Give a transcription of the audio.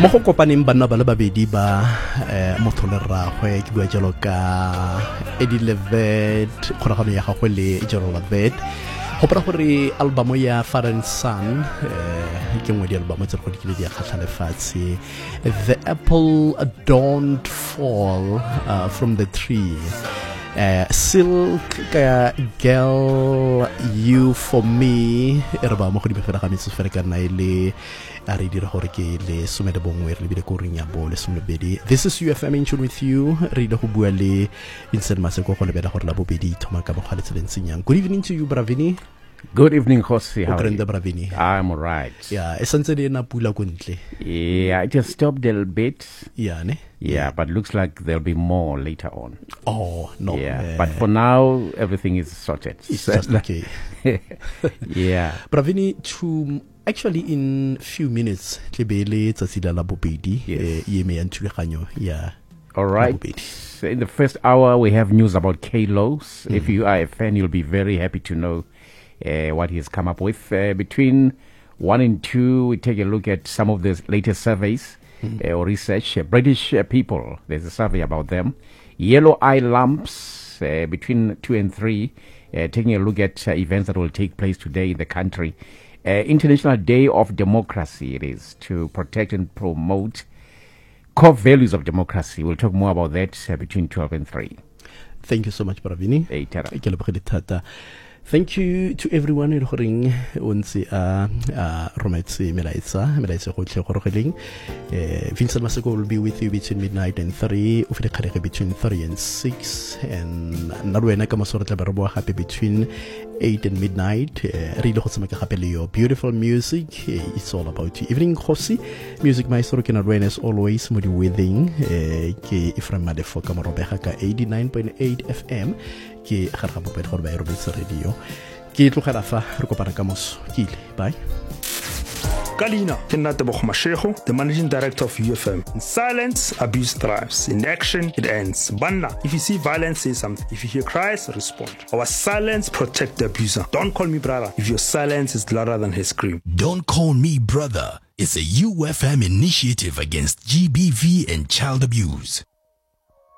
mo go kopaneng banna ba le babedi ba motho le rragwe ke bua jalo ka Eddie Levet kgolagano ya gagwe le Gerald Levet gopela gore album ya Father and Son ke nngwe di album tse go dikile di kgatlha lefatshe. The apple don't fall from the tree. Silk ka Girl You For Me re ba mo go di befela ga metsi fela ka nna ile a re dira gore ke le somede bongwe re bile ko ring ya bo le somebedi. This is UFM in tune with you. Re ile go bua le Vincent Maseko go lebela gore la bobedi thoma ka bogale tseleng yang. Good evening to you Bravini. Good evening, Jose. How are you? Bravini. I'm all right. Yeah, essentially na pula ko ntle. Yeah, it just stopped a little bit. Yeah, ne? Yeah, but looks like there'll be more later on. Oh, no. Yeah, but for now, everything is sorted. It's just okay. Yeah. Bravini, actually in few minutes, tlebele tsatsila la bobedi ye me nthuleganyo ya. All right. In the first hour, we have news about K-Los. If you are a fan, you'll be very happy to know what he's come up with. Between 1 and 2, we take a look at some of the latest surveys or research. British people, there's a survey about them. Yellow eye lumps, between 2 and 3, taking a look at events that will take place today in the country. International Day of Democracy, it is, to protect and promote core values of democracy. We'll talk more about that between 12 and 3. Thank you so much, Bravini. Thank you to everyone who ring once rometse melaetsa gotlhe go rogeleng. Vincent Maseko will be with you between midnight and 3, o file kgarege between 3 and 6, and Narwena ka masoro tla berbo happy between 8 and midnight. Re ile go tshameka gape le your beautiful music. It's all about you. Evening Khosi, music maestro ke Narwena as always mo di wedding ke Ephraim Madefo ka morobega ka 89.8 FM ke garga bopedi gore ba e robetse radio ke tlogela fa re kopana ka moso ke ile bye. Kalina, Tebogo Mashego, the managing director of UFM. In silence, abuse thrives. In action, it ends. Banna, if you see violence, say something. If you hear cries, respond. Our silence protect the abuser. Don't call me brother if your silence is louder than his scream. Don't Call Me Brother is a UFM initiative against GBV and child abuse.